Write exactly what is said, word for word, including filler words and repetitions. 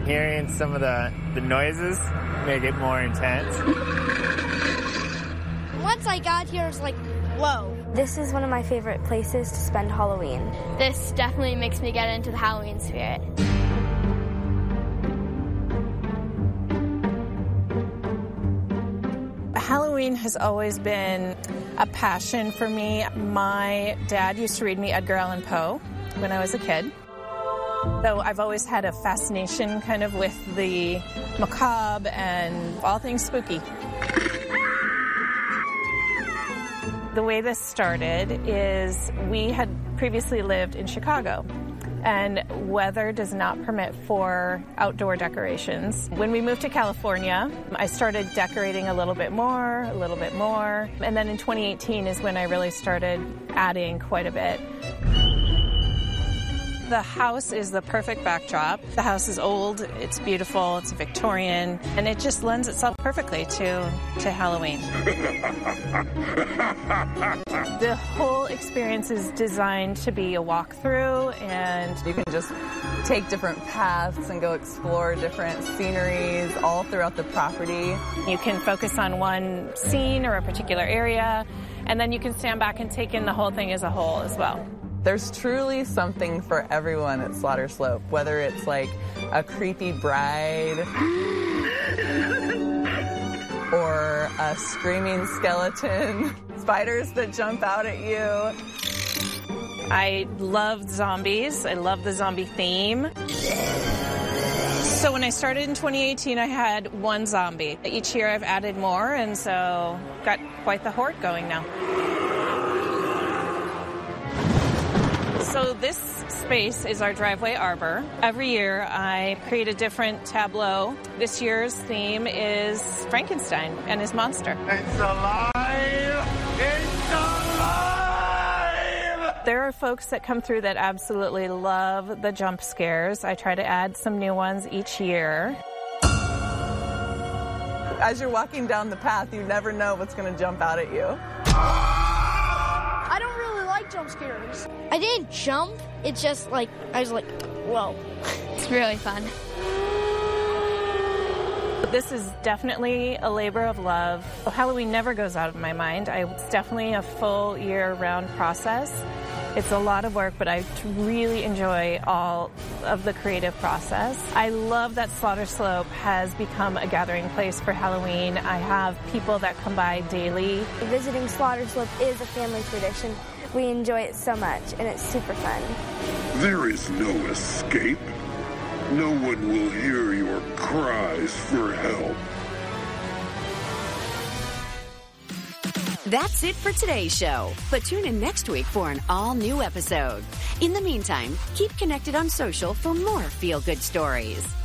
hearing some of the, the noises make it more intense. Once I got here, it's like, whoa. This is one of my favorite places to spend Halloween. This definitely makes me get into the Halloween spirit. Halloween has always been a passion for me. My dad used to read me Edgar Allan Poe when I was a kid. So I've always had a fascination kind of with the macabre and all things spooky. The way this started is we had previously lived in Chicago, and weather does not permit for outdoor decorations. When we moved to California, I started decorating a little bit more, a little bit more, and then in twenty eighteen is when I really started adding quite a bit. The house is the perfect backdrop. The house is old, it's beautiful, it's Victorian, and it just lends itself perfectly to, to Halloween. The whole experience is designed to be a walkthrough, and you can just take different paths and go explore different sceneries all throughout the property. You can focus on one scene or a particular area, and then you can stand back and take in the whole thing as a whole as well. There's truly something for everyone at Slaughter Slope, whether it's like a creepy bride or a screaming skeleton, spiders that jump out at you. I love zombies. I love the zombie theme. So when I started in twenty eighteen, I had one zombie. Each year I've added more, and so got quite the horde going now. So this space is our driveway arbor. Every year I create a different tableau. This year's theme is Frankenstein and his monster. It's alive! It's alive! There are folks that come through that absolutely love the jump scares. I try to add some new ones each year. As you're walking down the path, you never know what's going to jump out at you. I don't really like jump scares. I didn't jump. It's just like, I was like, whoa. It's really fun. This is definitely a labor of love. Halloween never goes out of my mind. I, it's definitely a full year-round process. It's a lot of work, but I really enjoy all of the creative process. I love that Slaughter Slope has become a gathering place for Halloween. I have people that come by daily. Visiting Slaughter Slope is a family tradition. We enjoy it so much, and it's super fun. There is no escape. No one will hear your cries for help. That's it for today's show, but tune in next week for an all-new episode. In the meantime, keep connected on social for more feel-good stories.